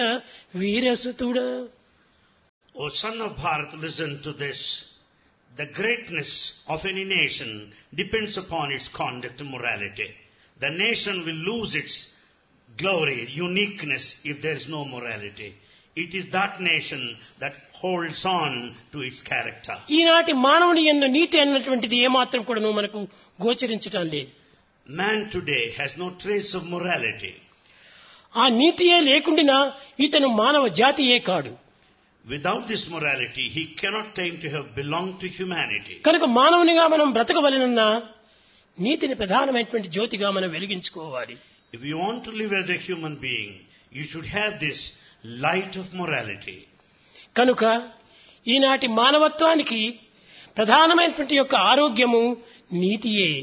వీరసుతుడా. O son of Bharat, listen to this. The greatness of any nation depends upon its conduct and morality. The nation will lose its glory, uniqueness, if there is no morality. It is that nation that holds on to its character. ఈనాటి మానవుని యందు నీతి అన్నటువంటిది ఏమాత్రం కూడా మనకు గోచరించటం లేదు. Man today has no trace of morality. ఆ నీతియే లేకుండా ఇతను మానవ జాతియే కాడు. Without this morality, he cannot claim to have belonged to humanity. కనుక మానవునిగా మనం బ్రతకవలెనన్నా నీతిని ప్రధానమైనటువంటి జ్యోతిగా మనం వెలిగించుకోవాలి. If you want to live as a human being, you should have this light of morality. కనుక ఈనాటి మానవత్వానికి ప్రధానమైనటువంటి యొక్క ఆరోగ్యము నీతియే.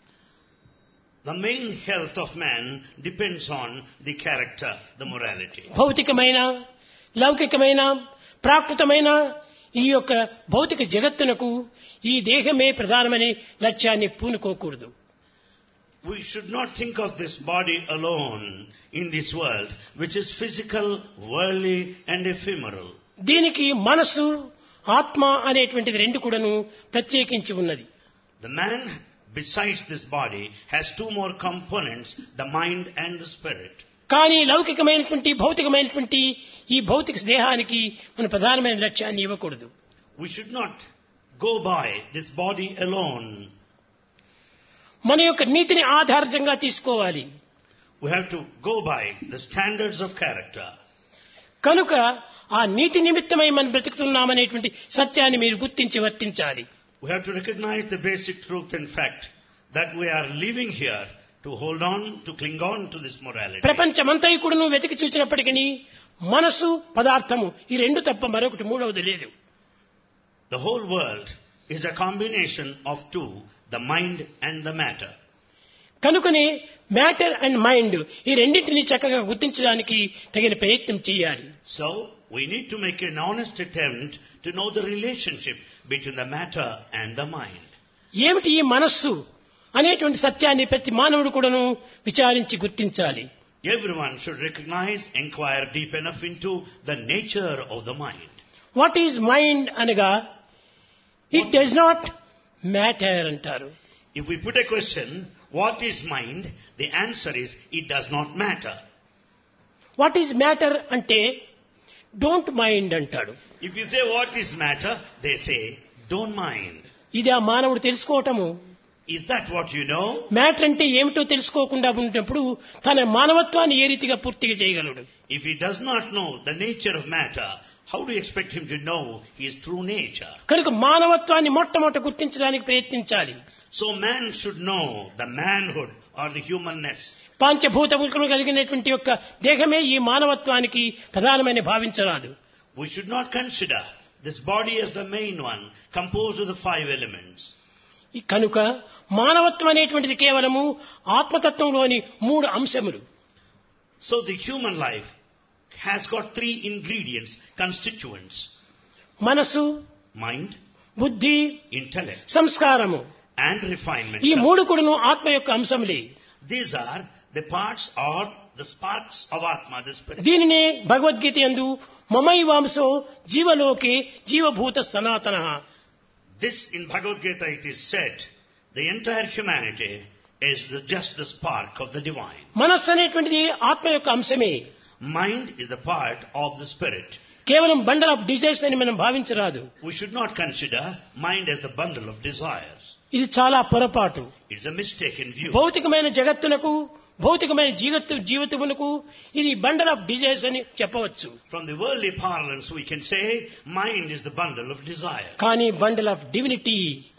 The main health of man depends on the character, the morality. భౌతికమైన, లౌకికమైన, ప్రాకృతమైన ఈ యొక్క భౌతిక జగత్తునకు ఈ దేహమే ప్రధానమనే లక్ష్యాన్ని పూనుకోకూడదు. We should not think of this body alone in this world, which is physical, worldly and ephemeral. దీనికి మనస్సు, ఆత్మ అనేటువంటిది రెండు కూడాను ప్రత్యేకించి ఉన్నది. The man, besides this body, has two more components, the mind and the spirit. కానీ లౌకికమైనటువంటి భౌతికమైనటువంటి ఈ భౌతిక దేహానికి మన ప్రధానమైన లక్ష్యాన్ని ఇవ్వకూడదు. We should not go by this body alone. మన యొక్క నీతిని ఆధారంగా తీసుకోవాలి. We have to go by the standards of character. కనుక ఆ నీతి నిమిత్తమై మనం బ్రతుకుతున్నామనేటువంటి సత్యాన్ని మీరు గుర్తించి వర్తించాలి. We have to recognize the basic truth and fact that we are living here to hold on, to cling on to this morality. ప్రపంచమంతా కూడా వెతికి చూసినప్పటికీ మనసు, పదార్థము ఈ రెండు తప్ప మరొకటి మూడవది లేదు. The whole world is a combination of two, the mind and the matter. కనుకనే మ్యాటర్ అండ్ మైండ్ ఈ రెండింటినీ చక్కగా గుర్తించడానికి తగిన ప్రయత్నం చేయాలి. So, we need to make an honest attempt to know the relationship between the matter and the mind. ఏమిటి ఈ మనస్సు అనేటువంటి సత్యాన్ని ప్రతి మానవుడు కూడాను విచారించి గుర్తించాలి. Everyone should recognize, inquire deep enough into the nature of the mind. What is mind అనగా ఇట్ డస్ నాట్ మ్యాటర్ అంటారు. If we put a question, what is mind? The answer is, it does not matter. What is matter అంటే don't mind అంటాడు. If you say what is matter, they say, don't mind. ఇది ఆ మానవుడు తెలుసుకోవటము. Is that what you know? Matter అంటే ఏమిటో తెలుసుకోకుండా ఉన్నప్పుడు తన మానవత్వాన్ని ఏ రీతిగా పూర్తిగా చేయగలడు? If he does not know the nature of matter, how do you expect him to know his true nature? కనుక మానవత్వాన్ని మొట్టమొదట గుర్తించడానికి ప్రయత్నించాలి. So man should know the manhood or the humanness. పంచభూతములు కలిగినటువంటి యొక్క దేహమే ఈ మానవత్వానికి ప్రధానమైన భావించరాదు. We should not consider this body as the main one, composed of the 5 elements. కనుక మానవత్వం అనేటువంటిది కేవలము ఆత్మతత్వంలోని 3 అంశములు. So the human life has got 3 ingredients, constituents. మనసు, Mind, బుద్ధి, intellect, సంస్కారము. and refinement. ఈ 3 కూడాను ఆత్మ యొక్క అంశములే. These are the parts or the sparks of Atma, the spirit. దీనినే భగవద్గీత యందు మమైవాంసో జీవలోకే జీవభూత సనాతనః. This in Bhagavad Gita it is said, the entire humanity is just the spark of the divine. మనస్సు అనేటువంటిది ఆత్మ యొక్క అంశమే. Mind is the part of the spirit. కేవలం bundle of desires అని మనం భావించరాదు. We should not consider mind as the bundle of desires. ఇది చాలా పొరపాటు. It's a mistaken view. భౌతికమైన జగత్తునకు, భౌతికమైన జీవితమునకు ఇది బండల్ ఆఫ్ డిజైర్స్ అని చెప్పవచ్చు. From the worldly parlance we can say mind is the bundle of desire. కానీ bundle of divinity.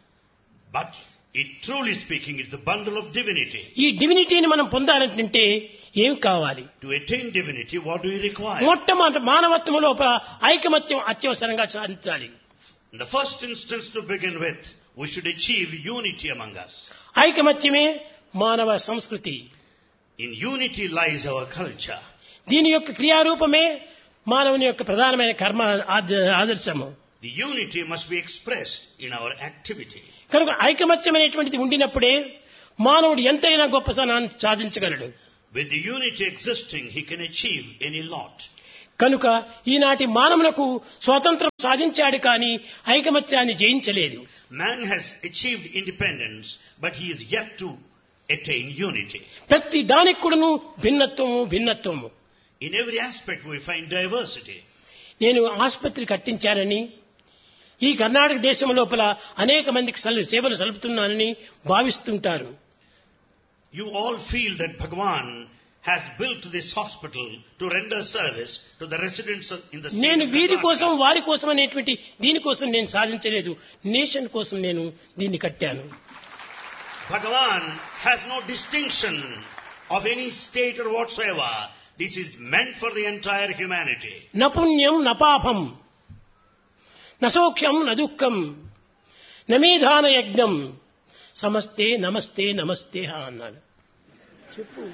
But truly speaking, it's the bundle of divinity. ఈ డివినిటీని మనం పొందాలంటే ఏం కావాలి? To attain divinity, what do we require? మొట్టమొదటి మానవత్వం లోపల ఐకమత్యం అత్యవసరంగా సాధించాలి. In the first instance to begin with, we should achieve unity among us. ఐకమత్యమే మానవ సంస్కృతి. In unity lies our culture. దీని యొక్క క్రియారూపమే మానవుని యొక్క ప్రధానమైన కర్మ ఆదర్శము. The unity must be expressed in our activity. కనుక ఐకమత్యం అనేటువంటిది ఉండినప్పుడే మానవుడు ఎంతైనా గొప్పతనాన్ని సాధించగలడు. With the unity existing, he can achieve any lot. కనుక ఈనాటి మానవులకు స్వాతంత్రం సాధించాడు కానీ ఐకమత్యాన్ని జయించలేదు. Man has achieved independence, but he is yet to attain unity. ప్రతి దానికి కూడాను భిన్నత్వము. In every aspect we find diversity. నేను ఆసుపత్రి కట్టించానని, ఈ కర్ణాటక దేశం లోపల అనేక మందికి సేవలు సలుపుతున్నానని భావిస్తుంటారు. You all feel that Bhagavan has built this hospital to render service to the residents in the state నేను of వీరి కోసం Karnataka. వారి కోసం అనేటువంటి దీనికోసం నేను సాధించలేదు. నేషన్ కోసం నేను దీన్ని కట్టాను. Bhagavan has no distinction of any state or whatsoever. This is meant for the entire humanity. నపుణ్యం నపాపం నసౌఖ్యం నదుఃఖం నమేధాన యజ్ఞం సమస్తే నమస్తే నమస్తే అన్నాడు. చెప్పు.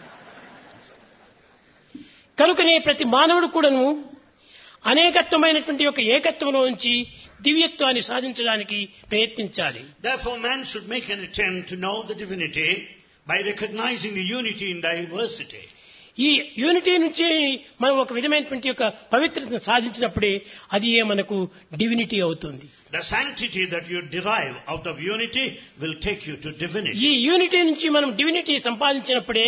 కనుకనే ప్రతి మానవుడు కూడాను అనేకత్వమైనటువంటి యొక్క ఏకత్వంలో నుంచి దివ్యత్వాన్ని సాధించడానికి ప్రయత్నించాలి. Therefore man should make an attempt to know the divinity by recognizing the unity in diversity. ఈ యూనిటీ నుంచి మనం ఒక విధమైనటువంటి యొక్క పవిత్రతను సాధించినప్పుడే అది మనకు డివినిటీ అవుతుంది. The sanctity that you derive out of unity will take you to divinity. ఈ యూనిటీ నుంచి మనం divinity సంపాదించినప్పుడే,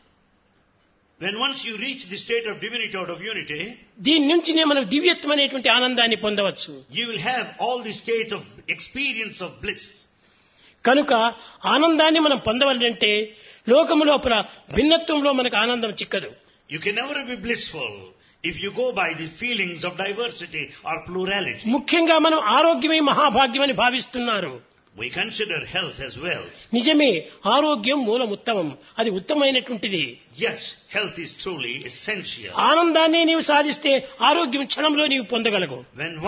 When once you reach the state of divinity out of unity, దీని నుంచినే మనం దివ్యత్వం అనేటువంటి ఆనందాన్ని పొందవచ్చు. you will have all the state of experience of bliss. కనుక ఆనందాన్ని మనం పొందవాలంటే లోకము లోపల భిన్నత్వంలో మనకు ఆనందం చిక్కదు. You can never be blissful if you go by the feelings of diversity or plurality. ముఖ్యంగా మనం ఆరోగ్యమే మహాభాగ్యమని భావిస్తున్నారు. We consider health as wealth. నిజమే, ఆరోగ్యం మూలం ఉత్తమం, అది ఉత్తమమైనటువంటిది. Yes, health is truly essential. ఆనందాన్ని నీవు సాధిస్తే ఆరోగ్యం క్షణంలో నీవు పొందగలవు.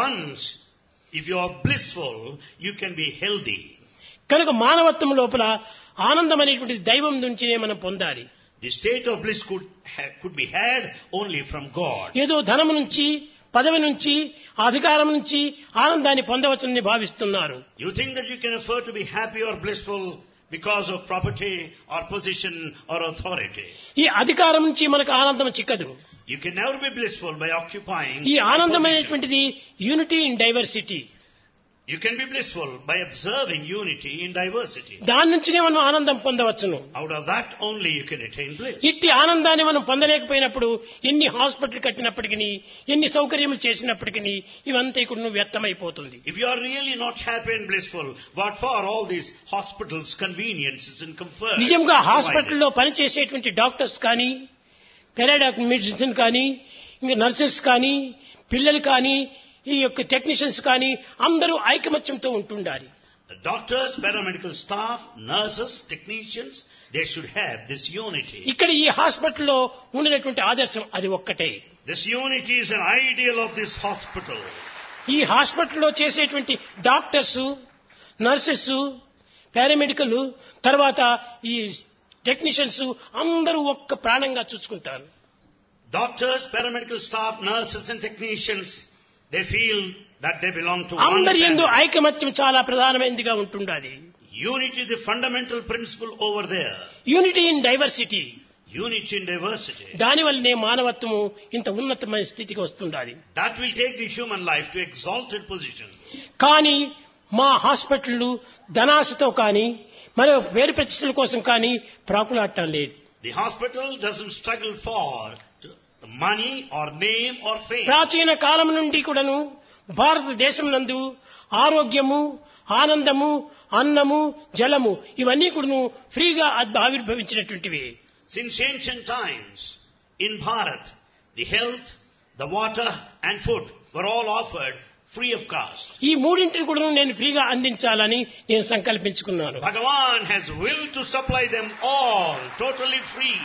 If you are blissful, you can be healthy. కనుక మానవత్వం లోపల ఆనందం అనేటువంటిది దైవం నుంచినే మనం పొందాలి. The state of bliss could be had only from God. ఏదో ధనం నుంచి, పదవి నుంచి, అధికారం నుంచి ఆనందాన్ని పొందవచ్చని భావిస్తున్నారు. You think that you can afford to be happy or blissful because of property or position or authority. ఈ అధికారం నుంచి మనకు ఆనందం చిక్కదు. You can never be blissful by occupying ఈ a ఆనందం position. అనేటువంటిది unity in diversity. You can be blissful by observing unity in diversity. దాని నుంచినే మనం ఆనందం పొందవచ్చును. Out of that only you can attain bliss. ఇట్టి ఆనందాన్ని మనం పొందలేకపోయినప్పుడు ఎన్ని హాస్పిటల్ కట్టినప్పటికీ, ఎన్ని సౌకర్యములు చేసినప్పటికీ ఇవంతా ఇక్కడ వ్యర్థమైపోతుంది. If you are really not happy and blissful, what for all these hospitals, conveniences and comfort? నిజంగా హాస్పిటల్లో పనిచేసేటువంటి డాక్టర్స్ కానీ, పారాడాక్ మెడిసిన్ కానీ, ఇంకా నర్సెస్ కానీ, పిల్లలు కానీ, ఈ యొక్క టెక్నీషియన్స్ కానీ అందరూ ఐకమత్యంతో ఉంటుండాలి. The doctors, paramedical staff, nurses, technicians, they should have this unity. ఇక్కడ ఈ హాస్పిటల్లో ఉండినటువంటి ఆదర్శం అది ఒక్కటే. This unity is an ideal of this hospital. ఈ హాస్పిటల్లో చేసేటువంటి డాక్టర్స్, నర్సెస్, పారామెడికల్, తర్వాత ఈ టెక్నీషియన్స్ అందరూ ఒక్క ప్రాణంగా చూసుకుంటారు. Doctors, paramedical staff, nurses and technicians, they feel that they belong to one అందరి యందు family. ఐకమత్యం చాలా ప్రధానమైనదిగా ఉంటుండాలి. Unity is the fundamental principle over there. Unity in diversity. Unity in diversity. దానివల్లనే మానవత్వము ఇంత ఉన్నతమైన స్థితికి వస్తుండాలి. That will take the human life to exalted position. కానీ మా హాస్పిటళ్లు ధనాశతో కానీ మరో వేరు ప్రతిష్టల కోసం కానీ ప్రాకులాడటం లేదు. The hospital doesn't struggle for the money or name or fame. ప్రాచీన కాలం నుండి కూడాను భారతదేశం నందు ఆరోగ్యము, ఆనందము, అన్నము, జలము ఇవన్నీ కూడాను ఫ్రీగా ఆవిర్భవించినటువంటివి. Since ancient times, in Bharat, the health, the water and food were all offered free of cost. ఈ మూడింటిని కూడా నేను ఫ్రీగా అందించాలని నేను సంకల్పించుకున్నాను. Bhagavan has willed to supply them all totally free.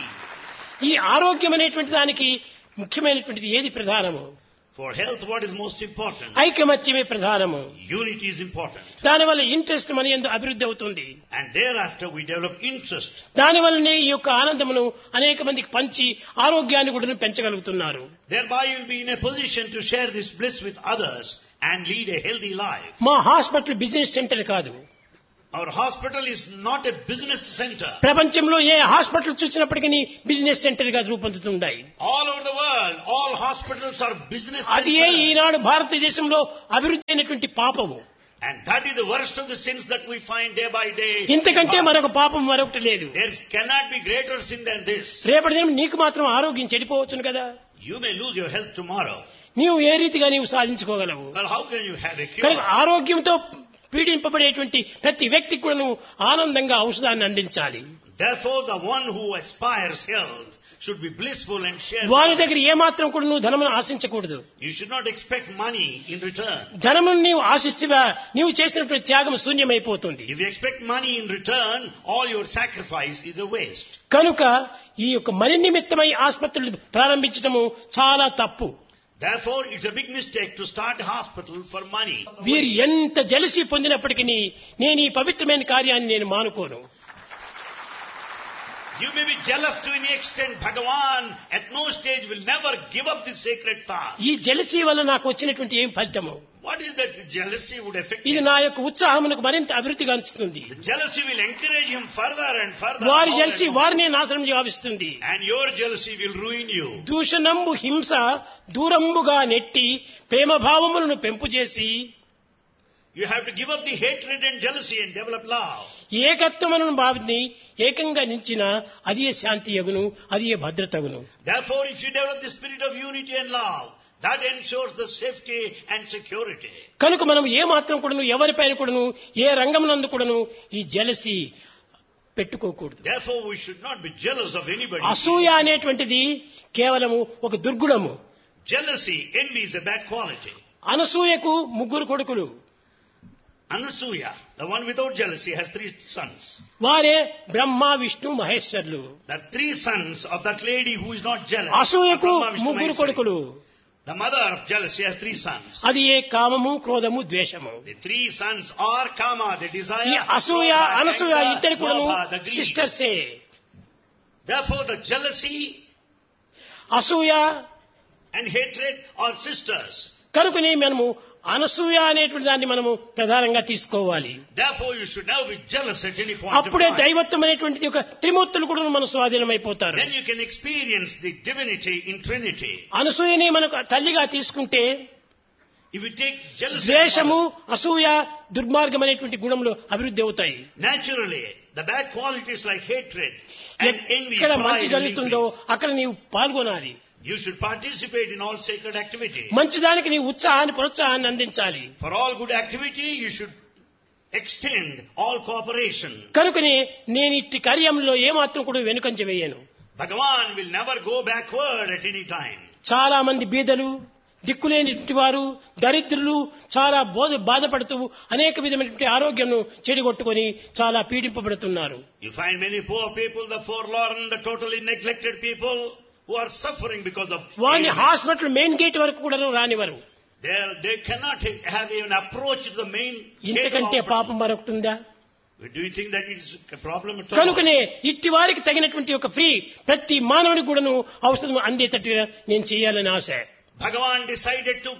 ఈ ఆరోగ్యం అనేటువంటి దానికి ముఖ్యమైనటువంటిది ఏది ప్రధానము? For health, what is most important? ఐకమత్యమే ప్రధానము. Unity is important. దానివల్ల ఇంట్రెస్ట్ మన యందు అభివృద్ధి అవుతుంది. And thereafter we develop interest. దానివల్లనే ఈ యొక్క ఆనందమును అనేక మందికి పంచి ఆరోగ్యాన్ని కూడా పెంచగలుగుతున్నారు. Thereby you will be in a position to share this bliss with others and lead a healthy life. మా హాస్పిటల్ బిజినెస్ సెంటర్ కాదు. Our hospital is not a business center. ప్రపంచంలో ఏ హాస్పిటల్ చూసినప్పటికీ బిజినెస్ సెంటర్ గా రూపొందుతున్నాయి. All over the world, all hospitals are business అది centers. ఈనాడు భారతదేశంలో అభివృద్ధి అయినటువంటి పాపము. And that is the worst of the sins that we find day by day. ఇంతకంటే మరొక పాపం మరొకటి లేదు. There cannot be greater sin than this. రేపటి దినం నీకు మాత్రం ఆరోగ్యం చెడిపోవచ్చును కదా. You may lose your health tomorrow. నీవు ఏ రీతిగా నీవు సాధించుకోగలవు? Well, how can you have a కనుక cure? ఆరోగ్యంతో పీడింపబడేటువంటి ప్రతి వ్యక్తికి కూడా నువ్వు ఆనందంగా ఔషధాన్ని అందించాలి. Therefore, the one who aspires health should be blissful and share. వారి దగ్గర ఏమాత్రం కూడా నువ్వు ధనమును ఆశించకూడదు. You should not expect money in return. ధనమును నీవు ఆశిస్తువా నీవు చేసినటువంటి త్యాగం శూన్యమైపోతుంది. If you expect money in return, all your sacrifice is a waste. కనుక ఈ యొక్క మని నిమిత్తమై ఆసుపత్రులు ప్రారంభించడము చాలా తప్పు. Therefore, it's a big mistake to start a hospital for money. వీరు ఎంత జలసి పొందినప్పటికీ నేను ఈ పవిత్రమైన కార్యాన్ని నేను మానుకోను. You may be jealous to any extent. Bhagavan at no stage will never give up this sacred task. ఈ జలసి వల్ల నాకు వచ్చినటువంటి ఏం ఫలితము? What is that jealousy would affect ఇది him? నా యొక్క ఉత్సాహమునకు మరింత అభివృద్ధిగా ఉంచుతుంది. The jealousy will encourage him further and further. వారి more జలసి and more. వారినే నాశనం గావిస్తుంది. And your jealousy will ruin you. దూషణంబు హింస దూరంబుగా నెట్టి ప్రేమ భావములను పెంపు చేసి You have to give up the hatred and jealousy and develop love. ఏకత్వమును భావిని ఏకంగా నిలిచిన అదే శాంతి యగును అదే భద్రతగును. Therefore, if you develop the spirit of unity and love, that ensures the safety and security. కనుక మనం ఏ మాత్రం కూడాను ఎవరిపైన కూడాను ఏ రంగమునందు కూడాను ఈ జలసి పెట్టుకోకూడదు. Therefore, we should not be jealous of anybody. అసూయ అనేటువంటిది కేవలము ఒక దుర్గుణము. Jealousy, envy is a bad quality. అనసూయకు ముగ్గురు కొడుకులు. Anasuya, the one without jealousy, has 3 sons. వారే Brahma Vishnu మహేశ్వరులు. The 3 sons of that lady who is not jealous. అసూయకు Brahma, Vishnu, ముగ్గురు Maheshwari. కొడుకులు. The mother of jealousy has 3 sons. అది ఏ కామము క్రోధము ద్వేషము. The 3 sons are kama, the ఈ desire, అసూయ krodha, Anasuya anger, ఇద్దరు కూడాను lobha, the greed. సిస్టర్సే. Therefore, the jealousy అసూయ and hatred are sisters. కనుకనే మనము అనసూయ అనేటువంటి దాన్ని మనము ప్రధానంగా తీసుకోవాలి. Therefore, you should never be jealous at any point of అప్పుడే time. దైవత్వం అనేటువంటిది ఒక త్రిమూర్తులు కూడా మన స్వాధీనమైపోతారు. Then you can experience the divinity in Trinity. అనసూయని మనకు తల్లిగా తీసుకుంటే If you take jealousy, ద్వేషము అసూయ దుర్మార్గం అనేటువంటి గుణములు అభివృద్ధి అవుతాయి. naturally, the bad qualities like hatred and envy, ఎక్కడ pride మంచి will జరుగుతుందో increase. అక్కడ నీవు పాల్గొనాలి. You should participate in all sacred activity. మంచిదానికి నీ ఉత్సాహాన్ని ప్రోత్సాహాన్ని అందించాలి. For all good activity, you should extend all cooperation. కనుకనే నేను ఇట్టి కార్యంలో ఏమాత్రం కూడా వెనుకంజ వేయను. Bhagavan will never go backward at any time. చాలా మంది బీదలు దిక్కులేని వారు దరిద్రులు చాలా బాధపడుతూ అనేక విధమైనటువంటి ఆరోగ్యం చెడిగొట్టుకొని చాలా పీడింపబడుతున్నారు. You find many poor people, the forlorn, the totally neglected people who are suffering because of వారిని illness. హాస్పిటల్ మెయిన్ గేట్ వరకు కూడా రానివారు. They cannot have even approached the main gate of ఇంతకంటే hospital. పాపం మరొకటి ఉందా? Do you think that it is a problem at all? కనుకనే ఇట్టి వారికి తగినటువంటి ఒక ఫ్రీ ప్రతి మానవుడికి కూడాను ఔషధం అందేటట్టుగా నేను చేయాలని ఆశ. Bhagavan decided to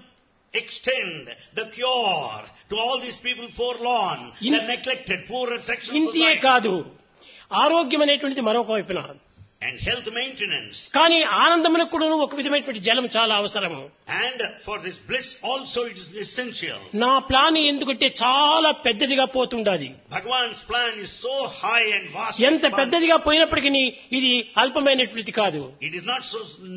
extend the cure to all these people forlorn, the neglected, poor section of ఇంతే society. కాదు ఆరోగ్యం అనేటువంటిది మరొక వైపున. And health maintenance. కానీ ఆనందమునకు కూడా ఒక విధమైనటువంటి జలం చాలా అవసరము. And for this bliss also it is essential. నా ప్లాన్ ఎందుకంటే చాలా పెద్దదిగా పోతుండాది. Bhagavan's plan is so high and vast. ఎంత పెద్దదిగా పోయినప్పటికీ ఇది అల్పమైనటువంటిది కాదు. It is not so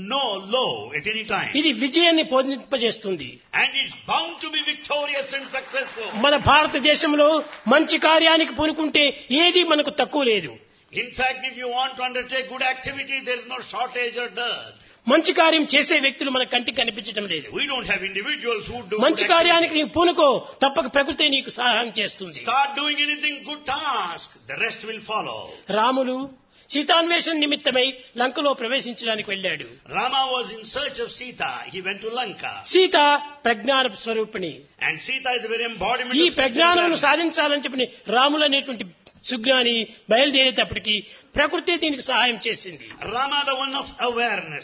low at any time. ఇది విజయాన్ని పొందింపజేస్తుంది. And it's bound to be victorious and successful. మన భారతదేశంలో మంచి కార్యానికి పూనుకుంటే ఏది మనకు తక్కువ లేదు. In fact, if you want to undertake good activity, there is no shortage or dearth. మంచి కార్యం చేసే వ్యక్తులు మన కంటికి కనిపించడం లేదు. We don't have individuals who do మంచి good కార్యానికి activity. నీవు పూనుకో తప్పక ప్రకృతి నీకు సహాయం చేస్తుంది. Start doing anything good task, the rest will follow. Ramulu సీతాన్వేషణ నిమిత్తమై లంకలో ప్రవేశించడానికి వెళ్ళాడు. Rama was in search of Sita. He went to Lanka. Sita ప్రజ్ఞాన స్వరూపిణి. And Sita is the very embodiment ఈ of ప్రజ్ఞానమును spirituality. సాధించాలని చెప్పి రాములు అనేటువంటి సుజ్ఞాని బయలుదేరేటప్పటికి ప్రకృతి దీనికి సహాయం చేసింది. Rama, the one of awareness,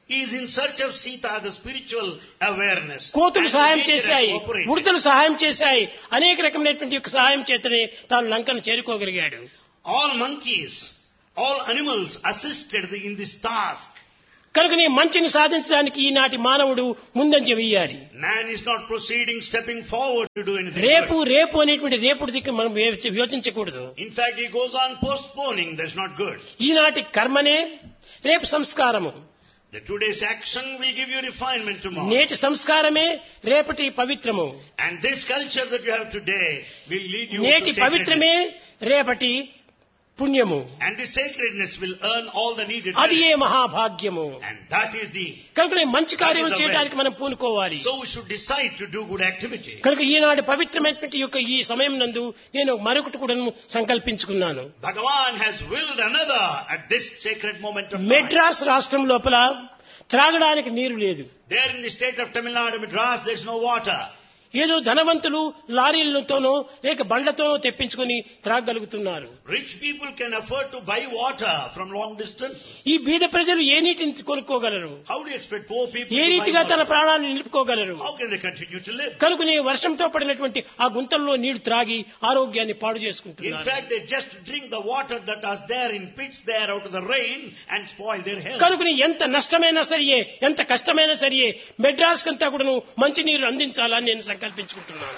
He is in search of Sita, the spiritual awareness. కోతులు And the సహాయం nature has చేశాయి, cooperated. ఉడతలు సహాయం చేశాయి, అనేక రకమైనటువంటి యొక్క సహాయం చేతనే తాను లంకను చేరుకోగలిగాడు. All monkeys, all animals assisted in this task. కనుకనే మంచిని సాధించడానికి ఈనాటి మానవుడు ముందంజ వేయాలి. Man is not proceeding, stepping forward to do anything. రేపు good. రేపు అనేటువంటి రేపుడు దిక్కు మనం యోచించకూడదు. In fact, he goes on postponing. That's not good. ఈనాటి కర్మనే రేపు సంస్కారము, The today's action will give you refinement tomorrow. నేటి సంస్కారమే రేపటి పవిత్రము, And this culture that you have today will lead you నేటి to పవిత్రమే sacredness. రేపటి పుణ్యము. And this sacredness will earn all the needed అది ఏ merit. మహాభాగ్యము. And that is the... కనుక మంచి కార్యం That is the చేయడానికి way. మనం పూనుకోవాలి. So we should decide to do good activity. కనుక ఈనాడు పవిత్రమైనటువంటి యొక్క ఈ సమయం నందు నేను మరొకటి కూడా సంకల్పించుకున్నాను. Bhagavan has willed another at this sacred moment of time. Madras రాష్ట్రం లోపల త్రాగడానికి నీరు లేదు. There in the state of Tamil Nadu, Madras, there is no water. ఏదో ధనవంతులు లారీలతోనో లేక బండ్లతోనో తెప్పించుకొని త్రాగలుగుతున్నారు. Rich people can afford to buy water from long distance. ఈ బీద ప్రజలు ఏ నీటిని కొనుక్కోగలరు? How do you expect poor people A to buy రీతిగా తన water? ప్రాణాలను నిలుపుకోగలరు? How can they continue to live? కనుకనే వర్షంతో పడినటువంటి ఆ గుంతల్లో నీళ్లు త్రాగి ఆరోగ్యాన్ని పాడు In చేసుకుంటున్నారు. fact, they just drink the water that was there in pits there out of the rain and spoil their health. కనుకని ఎంత నష్టమైనా సరియే, ఎంత కష్టమైనా సరియే, మెడ్రాస్ కంతా కూడాను మంచి నీరు అందించాలని నేను సంకల్పించుకుంటున్నాను.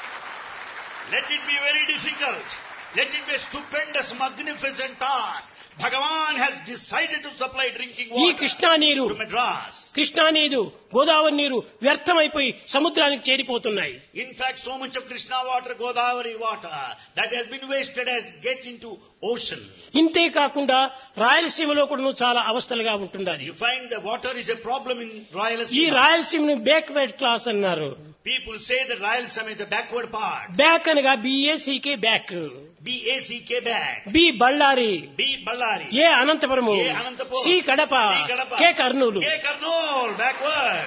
Let it be very difficult. Let it be a stupendous, magnificent task. Bhagavan has decided to supply drinking ఈ water కృష్ణా నీరు, to Madras. కృష్ణా నీరు, గోదావరి నీరు వ్యర్థమైపోయి సముద్రానికి చేరిపోతున్నాయి. In fact, so much of Krishna water, Godavari water, that has been wasted as get into ocean. ఇంతే కాకుండా రాయలసీమలో కూడా చాలా అవస్థలుగా ఉంటున్నది. You find the water is a problem in ఈ Rayalaseema. రాయలసీమను బ్యాక్వర్డ్ క్లాస్ అన్నారు. People say that Rayalaseema is the backward part. Back అనగా బిఏసీకే back, B-A-C-K back. B Ballari, B Ballari. A Anantapuramu, A Anantapur. C Kadapa, C Kadapa. K Kurnool. K Karnool, backward.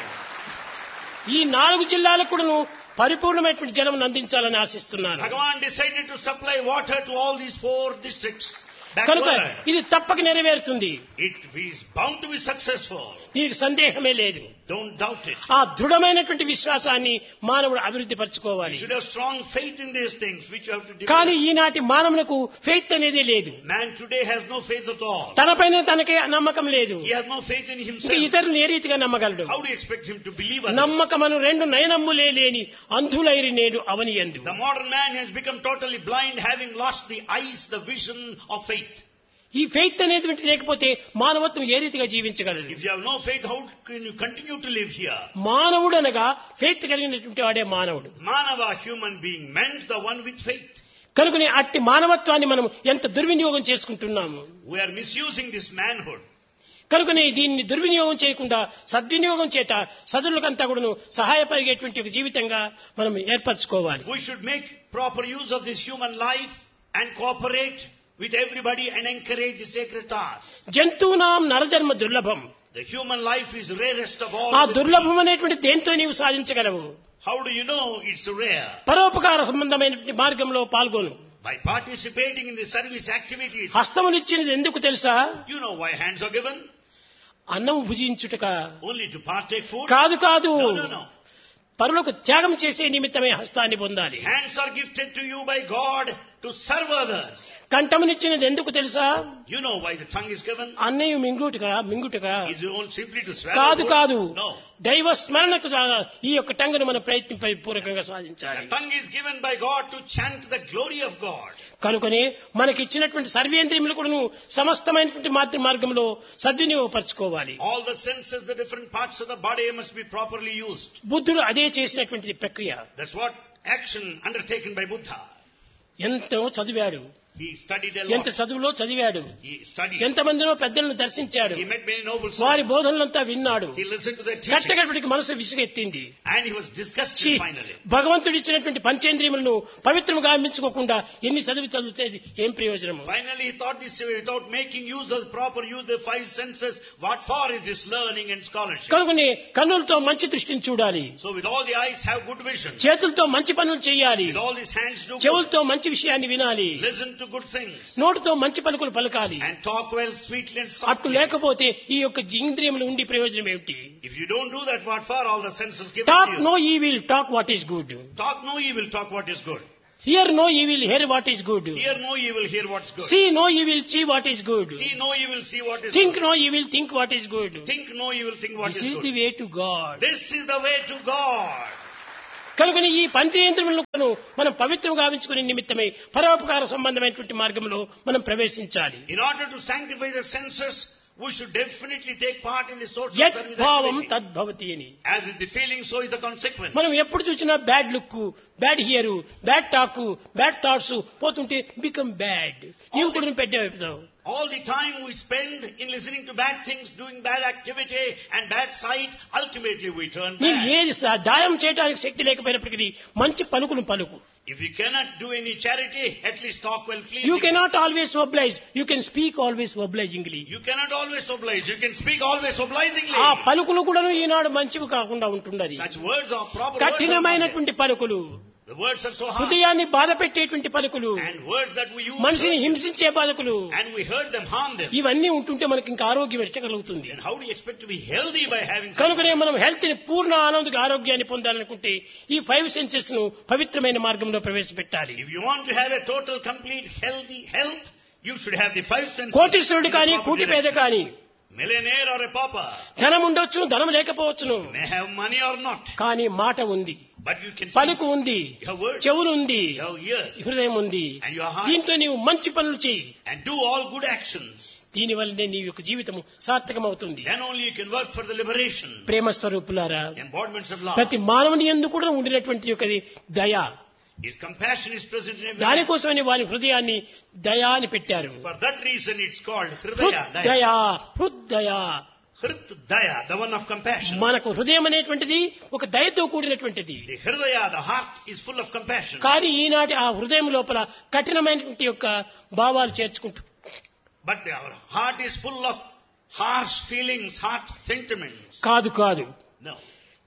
ఈ 4 జిల్లాలకు కూడాను పరిపూర్ణమైనటువంటి జలం అందించాలని ఆశిస్తున్నాను. Bhagavan decided to supply water to all these 4 districts. కనుక Backward. ఇది తప్పక నెరవేరుతుంది. It is bound to be successful. దీనికి సందేహమే లేదు. Don't doubt it. ఆ దృఢమైనటువంటి విశ్వాసాన్ని మానవుడు అభివృద్ధి పరచుకోవాలి. You should have strong faith in these things which you have to కానీ develop. ఈనాటి మానవులకు ఫెయిత్ అనేది లేదు. Man today has no faith at all. తనపైన తనకే నమ్మకం లేదు. He has no faith in ఇంకా himself. ఇతరులను ఏ రీతిగా నమ్మగలడు? How do you expect him to believe others? నమ్మకమను 2 నయనమ్ములే లేని అంధులైరి నేడు అవనియందు. The modern man has become totally blind, having lost the eyes, the vision of faith. ఈ faith అనేది లేకపోతే మానవత్వం ఏ రీతిగా జీవించగలదు? If you have no faith, how can you continue to live here? మానవుడు అనగా faith కలిగినటువంటి వాడే మానవుడు. Manava, human being, meant the one with faith. కనుకనే అట్టి మానవత్వాన్ని మనం ఎంత దుర్వినియోగం చేసుకుంటున్నాము. We are misusing this manhood. కనుకనే దీన్ని దుర్వినియోగం చేయకుండా సద్వినియోగం చేత సదులకంతా కూడాను సహాయపరిగేటువంటి ఒక జీవితంగా మనం ఏర్పరచుకోవాలి. We should make proper use of this human life and cooperate with everybody and encourage the sacred task. జంతువునాం నరజన్మ దుర్లభం. The human life is rarest of all. ఆ the దుర్లభం అనేటువంటి దేంతో నీవు సాధించగలవు? How do you know it's rare? పరోపకార సంబంధమైనటువంటి మార్గంలో పాల్గొను. By participating in the service activities. హస్తములిచ్చినది ఎందుకు తెలుసా? You know why hands are given? అన్నం భుజించుటక Only to partake food? కాదు కాదు, No. పరులకు త్యాగం చేసే నిమిత్తమే హస్తాన్ని పొందాలి. Hands are gifted to you by God to serve others. కంఠమునిచ్చినది ఎందుకు తెలుసా? You know why the tongue is given? అన్నయ్య మింగుటగా Is it only simply to swallow కాదు food? కాదు, No. దైవ స్మరణకు ఈ యొక్క టంగును మన పూర్వకంగా సాధించాలి. The tongue is given by God to chant the glory of God. కనుకనే మనకిచ్చినటువంటి సర్వేంద్రియములు కూడా సమస్తమైనటువంటి మార్గంలో సద్వినియోగపరచుకోవాలి. All the senses, the different parts of the body must be properly used. బుద్ధుడు అదే చేసినటువంటి ప్రక్రియ. That's what action undertaken by Buddha. ఎంతో చదివాడు, He studied a ఎంత lot. చదువులో చదివాడు, He studied. ఎంతమందినో పెద్దలను దర్శించాడు, He met many noble వారి souls. బోధనలంతా విన్నాడు. He listened to their teachings. కట్టగడపటికి మనసు విసుగెత్తింది. And he was disgusted ఛీ, finally. భగవంతుడు ఇచ్చినటువంటి పంచేంద్రియములను పవిత్రముగా అమ్మించుకోకుండా ఎన్ని చదివితే ఏం ప్రయోజనము? Finally, he thought this way, without making use of the proper use of the 5 senses, what for is this learning and scholarship? కనుకనే కన్నులతో మంచి దృష్టిని చూడాలి, So with all the eyes have good vision. చేతులతో మంచి పనులు చేయాలి, With all these hands do good. చెవులతో మంచి విషయాన్ని వినాలి, Listen to to good things. నోటితో మంచి పలుకులు పలకాలి. And talk well, sweetly and అట్టు softly. లేకపోతే ఈ యొక్క ఇంద్రియములు ఉండి ప్రయోజనం ఏమిటి? If you don't do that, what for? All the senses given talk to you. No evil, talk what is good. Talk no evil, talk what is good. Here no evil, here what is good. Hear no evil, hear what's good. See no evil, see what is good. See no evil, see what is think good. No evil, think what is good. Think no evil, think what this is is good. The way to God. This is the way to God. కనుక ఈ పంచేంద్రియములను మనం పవిత్రం గావించుకునే నిమిత్తమై పరోపకార సంబంధమైనటువంటి మార్గంలో మనం ప్రవేశించాలి. In order to sanctify the senses, we should definitely take part in the source of యత్ service భావం activity. తద్భవతి అని. As is the feeling, so is the consequence. మనం ఎప్పుడు చూసినా bad look, bad here, bad talk, bad thoughts పోతుంటే become bad. నీవు కూడా పెట్టావు. All the time we spend in listening to bad things, doing bad activity and bad sight, ultimately we turn నీవు bad. ఏది దాయం చేయడానికి శక్తి లేకపోయినప్పటికీ మంచి పలుకును పలుకు. If you cannot do any charity, at least talk well pleasing. You cannot always oblige. You can speak always obligingly. You cannot always oblige. You can speak always obligingly. ఆ పలుకులు కూడా ఈనాడు మంచివి కాకుండా ఉంటున్నది. Such words are proper words. కఠినమైనటువంటి పలుకులు, The words are so hard. హృదయాన్ని బాధ పెట్టేటువంటి పలుకులు, And words that we use. మనిషిని హింసించే పలుకులు, And we hurt them, harm them. ఇవన్నీ ఉంటుంటే మనకి ఇంకా ఆరోగ్యం ఎట్ట కలుగుతుంది? Then how do you expect to be healthy by having such కనుకనే words? మనం హెల్త్ ని పూర్ణ ఆనందక ఆరోగ్యాన్ని పొందాలనుకుంటే ఈ 5 సెన్సెస్ ను పవిత్రమైన మార్గంలో ప్రవేశపెట్టాలి. If you want to have a total, complete, healthy health, you should have the 5 senses. కోటీశ్వరుడు in the కానీ proper కూటి పేద direction. కానీ, Millionaire or a pauper, ధనం ఉండొచ్చు, ధనం లేకపోవచ్చును, may have money or not, కానీ మాట ఉంది, but you can పలుకు speak. ఉంది, You have words, చెవులు ఉంది, you have ears, హృదయం ఉంది. and your heart, దీంతో నీవు మంచి పనులు చేయి. and do all good actions. దీనివల్లనే నీ యొక్క జీవితం సార్థకమవుతుంది. Then only you can work for the liberation. ప్రేమ స్వరూపులారా, Embodiments of love. ప్రతి మానవుని యందు కూడా ఉండినటువంటి యొక్క దయ, His compassion is present in every man. దానికోసమని వారి హృదయాన్ని దయా అని పెట్టారు. For that reason it's called Hridaya. Daya. హృదయ, హృదయ. Hridaya, the one of compassion. మనకు హృదయం అనేటువంటిది ఒక దయతో కూడినటువంటిది. The Hridaya, the heart, is full of compassion. కానీ ఈనాటి ఆ హృదయం లోపల కఠినమైనటువంటి యొక్క భావాలు చేర్చుకుంటూ, But our heart is full of harsh feelings, harsh sentiments. కాదు కాదు, No.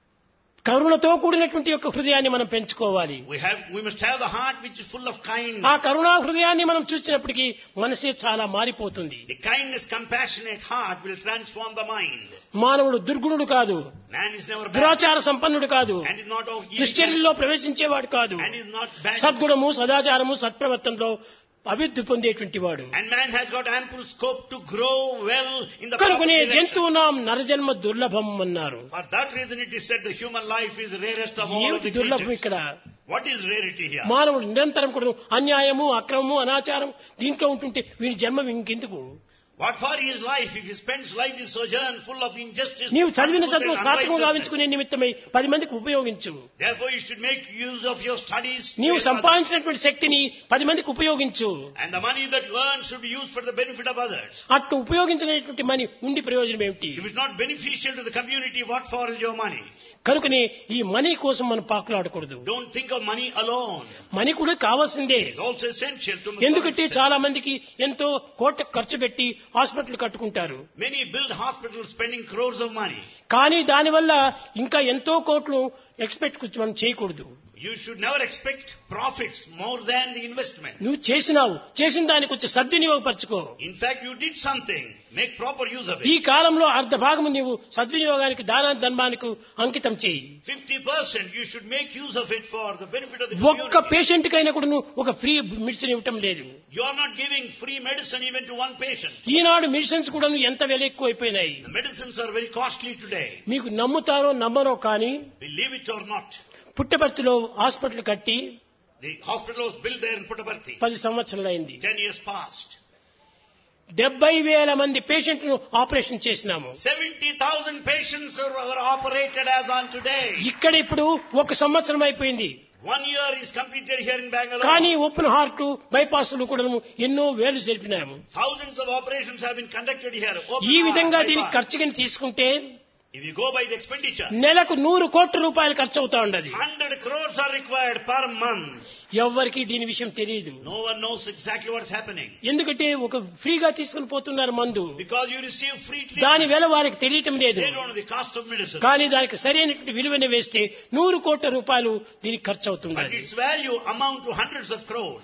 కరుణతో కూడినటువంటి యొక్క హృదయాన్ని మనం పెంచుకోవాలి. We must have the heart which is full of kindness. ఆ కరుణా హృదయాన్ని మనం చూసినప్పటికీ మనసే చాలా మారిపోతుంది. The kindness, compassionate heart will transform the mind. మానవుడు దుర్గుణుడు కాదు, Man is never bad. దురాచార సంపన్నుడు కాదు, And is not of evil. దుశ్చర్యల్లో ప్రవేశించేవాడు కాదు, And is not bad. సద్గుణము సదాచారము సత్ప్రవర్తనలో అభివృద్ధి పొందేటువంటి వాడు. And man has got ample scope to grow well in the proper కనుకనే direction. జంతువునాం నరజన్మ దుర్లభం అన్నారు. For that reason it is said the human life is the rarest of all of ఏమిటి the దుర్లభం creatures. ఇక్కడ? What is rarity here? మానవుడు నిరంతరం కూడా అన్యాయము, అక్రమము, అనాచారం దీంట్లో ఉంటుంటే వీడి జన్మ ఇంకెందుకు? What for his life if he spends life in sojourn full of injustice? నీవు చదివిన untruth చదువు and సార్థకం unrighteousness? గావించుకునే నిమిత్తమై 10 మందికి ఉపయోగించు. Therefore you should make use of your studies. నీవు to help others. సంపాదించినటువంటి శక్తిని 10 మందికి ఉపయోగించు. And the money that you earn should be used for the benefit of others. అట్టు ఉపయోగించినటువంటి మని ఉండి ప్రయోజనం ఏమిటి? If it's not beneficial to the community, what for is your money? కనుకనే ఈ మనీ కోసం మనం పాకులాడకూడదు. Don't think of money alone. Money కూడా కావాల్సిందే. It's also essential to ఎందుకంటే చాలా మందికి ఎంతో కోట్ల ఖర్చు పెట్టి హాస్పిటల్ కట్టుకుంటారు. Many build hospitals spending crores of money. కానీ దానివల్ల ఇంకా ఎంతో కోట్లు ఎక్స్పెక్ట్ మనం చేయకూడదు. You should never expect profits more than the investment. నువ్వు చేసిన దానికి కొంచెం సద్వినియోగపరచుకో. In fact, you did something. Make proper use of ఈ it. కాలంలో అర్ధ భాగము నీవు సద్వినియోగానికి ధర్మానికి అంకితం చేయి. 50% you should make use of it for the benefit of the ఒక్క community. పేషెంట్ కైనా కూడా నువ్వు ఒక ఫ్రీ మెడిసిన్ ఇవ్వటం లేదు. You are not giving free medicine even to one patient. Eenadu medicines కూడా ఎంత విల ఎక్కువైపోయినాయి. The medicines are very costly today. మీకు నమ్ముతారో నమ్మరో కానీ Believe it or not. పుట్టపర్తిలో హాస్పిటల్ కట్టి The hospital was built there in Puttaparthi. 10 సంవత్సరాలైంది. 10 years past. 70,000 మంది పేషెంట్ను ఆపరేషన్ చేసినాము. 70,000 patients were operated as on today. ఇక్కడ ఇప్పుడు 1 సంవత్సరం అయిపోయింది. 1 year is completed here in Bangalore. కానీ ఓపెన్ హార్ట్ బైపాస్లు కూడా ఎన్నో వేలు జరిపినాము. Thousands of operations have been conducted here. Open ఈ heart, విధంగా bypass. దీనికి ఖర్చుగా తీసుకుంటే If you go by the expenditure, నెలకు 100 కోట్ల రూపాయలు ఖర్చు అవుతా ఉండదు. 100 crores are required per month. ఎవ్వరికి దీని విషయం తెలియదు. No one knows exactly what's happening. ఎందుకంటే ఒక ఫ్రీగా తీసుకుని పోతున్నారు మందు. Because you receive free దాని treatment. వేల వారికి తెలియటం లేదు. They don't know the cost of medicine. కానీ దానికి సరైనటువంటి విలువని వేస్తే 100 కోట్ల రూపాయలు దీనికి ఖర్చు But అవుతుంది. its value amount to hundreds of crores.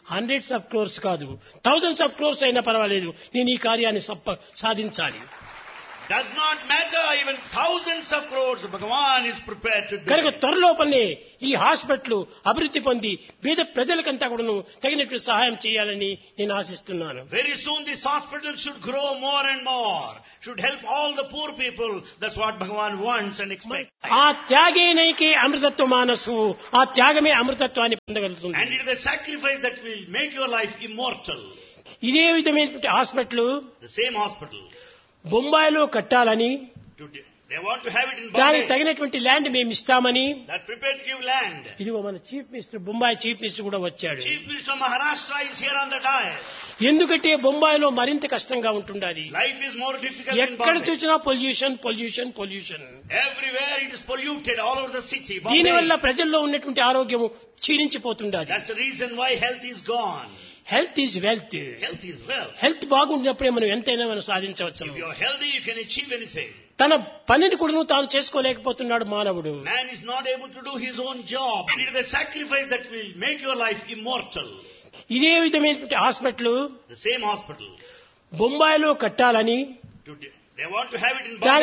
Hundreds of crores కాదు, థౌజండ్స్ ఆఫ్ క్రోర్స్ అయినా పర్వాలేదు, నేను ఈ కార్యాన్ని సాధించాలి. Does not matter, even thousands of crores, Bhagavan is prepared to do కనుక it. త్వరలోపలనే ఈ హాస్పిటల్ అభివృద్ధి పొంది పేద ప్రజలకంతా కూడాను తగినట్లు సహాయం చేయాలని నేను ఆశిస్తున్నాను. Very soon this hospital should grow more and more, should help all the poor people. That's what Bhagavan wants and expects. ఆ త్యాగేనైకే అమృతత్వ మానసు, ఆ త్యాగమే అమృతత్వాన్ని పొందగలుగుతుంది. And it is a sacrifice that will make your life immortal. ఇదే విధమైనటువంటి hospital The same hospital. బొంబాయిలో కట్టాలని, They want to have it in దానికి Bombay. తగినటువంటి land మేము ఇస్తామని, That prepared to give land. ఇదిగో మన chief minister, Bombay chief minister కూడా వచ్చాడు. Chief Minister of Maharashtra is here on the dais. ఎందుకంటే బొంబాయిలో మరింత కష్టంగా ఉంటుండాలి. Life is more difficult in ఎక్కడ Bombay. చూసినా pollution pollution pollution. Everywhere it is polluted all over the city. దీనివల్ల Bombay. ప్రజల్లో ఉన్నటువంటి ఆరోగ్యం క్షీణించిపోతుండాలి. That's the reason why health is gone. Health is wealth. Health is wealth. Health బాగుండినప్పుడే మనం ఎంతైనా మనం సాధించవచ్చు. If you're healthy, you can achieve anything. తన పనిని కూడా తాను చేసుకోలేకపోతున్నాడు మానవుడు. Man is not able to do his own job. It is a sacrifice that will make your life immortal. ఇదే విధమైనటువంటి హాస్పిటల్ The same hospital. బొంబాయిలో కట్టాలని, They want to have it in దానికి Bombay.